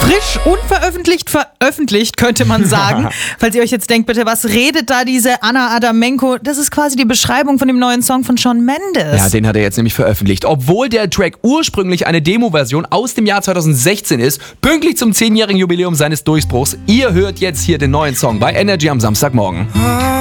frisch veröffentlicht, könnte man sagen. Falls ihr euch jetzt denkt, bitte, was redet da diese Anna Adamenko? Das ist quasi die Beschreibung von dem neuen Song von Shawn Mendes. Ja, den hat er jetzt nämlich veröffentlicht. Obwohl der Track ursprünglich eine Demo-Version aus dem Jahr 2016 ist, pünktlich zum 10-jährigen Jubiläum seines Durchbruchs. Ihr hört jetzt hier den neuen Song bei Energy am Samstagmorgen.